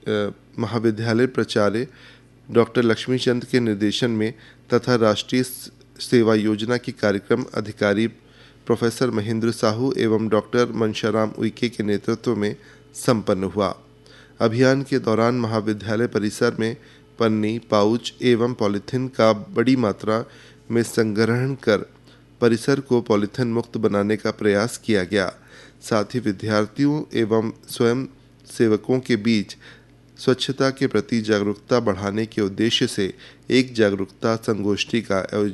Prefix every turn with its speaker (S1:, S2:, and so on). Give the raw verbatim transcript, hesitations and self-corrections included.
S1: महाविद्यालय प्राचार्य डॉक्टर लक्ष्मीचंद के निर्देशन में तथा राष्ट्रीय सेवा योजना की कार्यक्रम अधिकारी प्रोफेसर महेंद्र साहू एवं डॉक्टर मनशाराम उइके के नेतृत्व में संपन्न हुआ। अभियान के दौरान महाविद्यालय परिसर में पन्नी, पाउच एवं पॉलीथीन का बड़ी मात्रा में संग्रहण कर परिसर को पॉलीथीन मुक्त बनाने का प्रयास किया गया। साथ ही विद्यार्थियों एवं स्वयं सेवकों के बीच स्वच्छता के प्रति जागरूकता बढ़ाने के उद्देश्य से एक जागरूकता संगोष्ठी का